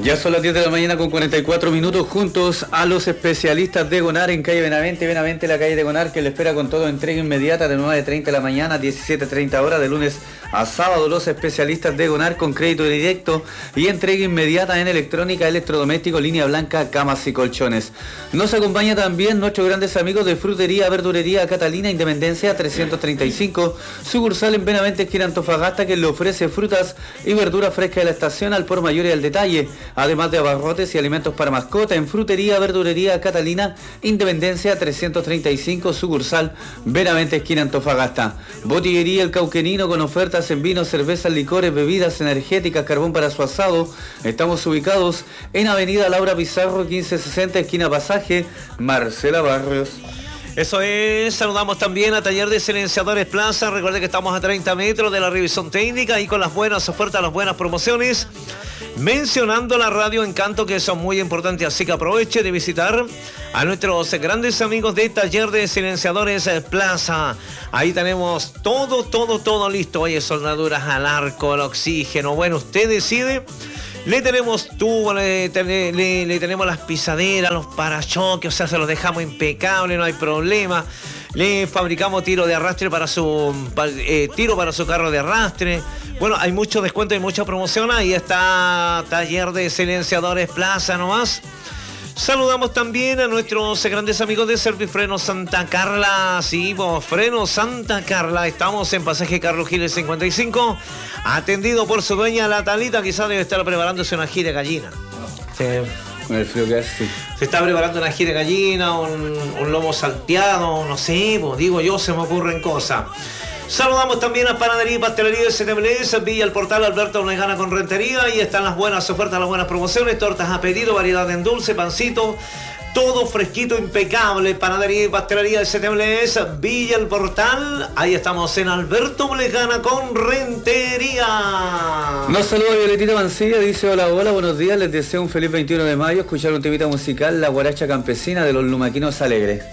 Ya son las 10 de la mañana con 44 minutos juntos a los especialistas de Gonar en calle Benavente, la calle de Gonar, que le espera con todo entrega inmediata de 9:30 de la mañana a 17:30 horas de lunes a sábado. Los especialistas de Gonar con crédito directo y entrega inmediata en electrónica, electrodoméstico, línea blanca, camas y colchones. Nos acompaña también nuestros grandes amigos de Frutería, Verdurería Catalina, Independencia 335, sucursal en Benavente, esquina Antofagasta, que le ofrece frutas y verduras frescas de la estación al por mayor y al detalle, además de abarrotes y alimentos para mascota. En Frutería, Verdurería Catalina, Independencia 335, sucursal Benavente, esquina Antofagasta. Botillería El Cauquenino, con ofertas en vinos, cervezas, licores, bebidas energéticas, carbón para su asado. Estamos ubicados en Avenida Laura Pizarro 1560, esquina Pasaje Marcela Barrios. Eso es, saludamos también a Taller de Silenciadores Plaza. Recuerde que estamos a 30 metros de la revisión técnica y con las buenas ofertas, las buenas promociones, mencionando la radio Encanto, que son muy importantes, así que aproveche de visitar a nuestros grandes amigos de Taller de Silenciadores Plaza. Ahí tenemos todo listo. Oye, soldaduras al arco, el oxígeno, bueno, usted decide. Le tenemos tubo, le tenemos las pisaderas, los parachoques, o sea, se los dejamos impecables, no hay problema. Le fabricamos tiro de arrastre para su carro de arrastre. Bueno, hay mucho descuento y mucha promoción. Ahí está Taller de Silenciadores Plaza nomás. Saludamos también a nuestros grandes amigos de Servifreno Santa Carla. Sí, Freno Santa Carla. Estamos en Pasaje Carlos Giles 55. Atendido por su dueña, la Talita. Quizás debe estar preparándose una ají de gallina. Sí. Con el frío que hace. Se está preparando una ají de gallina, un lomo salteado, no sé, digo yo, se me ocurren cosas. Saludamos también a Panadería y Pastelería de STMLS, Villa El Portal, Alberto Onegana con Rentería. Ahí están las buenas ofertas, las buenas promociones, tortas a pedido, variedad en dulce, pancito, todo fresquito, impecable. Panadería y Pastelería de STMLS, Villa El Portal. Ahí estamos en Alberto Onegana con Rentería. Nos saluda Violetita Mancilla, dice: hola, buenos días, les deseo un feliz 21 de mayo, escuchar un temita musical, La Guaracha Campesina de los Lumaquinos Alegres.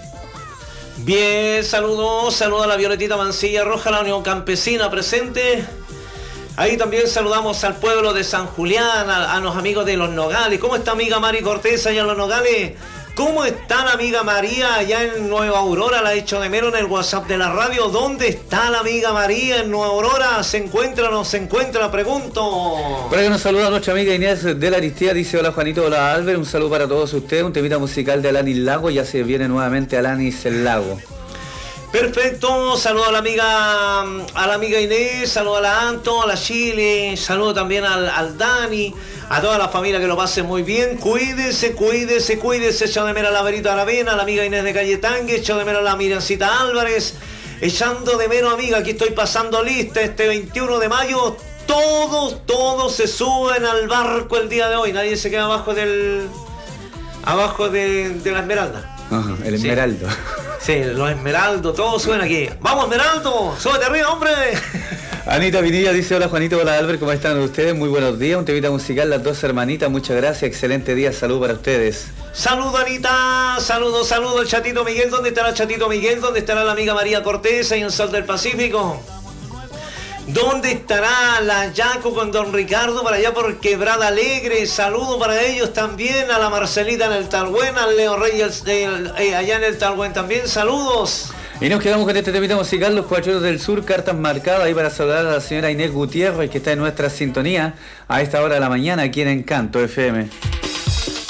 Bien, saludo a la Violetita Mancilla Roja, la Unión Campesina presente. Ahí también saludamos al pueblo de San Julián, a los amigos de Los Nogales. ¿Cómo está amiga Mari Cortés allá en Los Nogales? ¿Cómo está la amiga María allá en Nueva Aurora? La he hecho de menos en el WhatsApp de la radio. ¿Dónde está la amiga María en Nueva Aurora? ¿Se encuentra o no se encuentra? Pregunto. Por ahí nos saluda nuestra amiga Inés de la Aristía. Dice: hola Juanito, hola Albert. Un saludo para todos ustedes. Un temita musical de Alanis Lago. Ya se viene nuevamente Alanis el Lago. Perfecto, saludo a la amiga Inés, saludo a la Anto, a la Chile, saludo también al Dani, a toda la familia, que lo pase muy bien. Cuídese, echo de menos a la Verita Aravena, a la amiga Inés de Calle Tangue, echo de menos a la Mirancita Álvarez, echando de menos, amiga, aquí estoy pasando lista este 21 de mayo, todos se suben al barco el día de hoy, nadie se queda abajo de la Esmeralda. Ajá, el Esmeraldo. Sí, los Esmeraldos, todos suben aquí. ¡Vamos, Esmeraldo! ¡Súbete arriba, hombre! Anita Vinilla dice: hola Juanito, hola Albert, ¿cómo están ustedes? Muy buenos días, un temita musical, Las Dos Hermanitas, muchas gracias, excelente día, salud para ustedes. Saludo Anita, saludo el Chatito Miguel. ¿Dónde estará el Chatito Miguel? ¿Dónde estará la amiga María Cortés ahí en Sol del Pacífico? ¿Dónde estará la Yaco con Don Ricardo para allá por Quebrada Alegre? Saludo para ellos también, a la Marcelita en el Talgüen, al Leo Reyes allá en el Talgüen también, saludos. Y nos quedamos con este temita musical, Los Cuacheros del Sur, cartas marcadas, ahí para saludar a la señora Inés Gutiérrez, que está en nuestra sintonía a esta hora de la mañana aquí en Encanto FM.